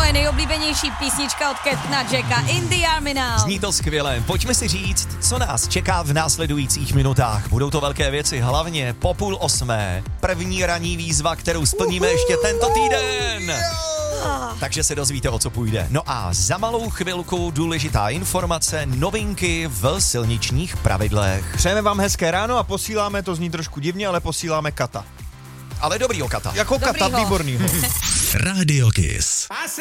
moje nejoblíbenější písnička od Captaina Jacka, In the Army Now. Zní to skvěle. Pojďme si říct, co nás čeká v následujících minutách. Budou to velké věci, hlavně po 7:30. První ranní výzva, kterou splníme ještě tento týden. Takže se dozvíte, o co půjde. No a za malou chvilku důležitá informace, novinky v silničních pravidlech. Přejeme vám hezké ráno a posíláme, to zní trošku divně, ale posíláme kata. Ale dobrýho kata. Jako kata, výbornýho. Radio Kiss.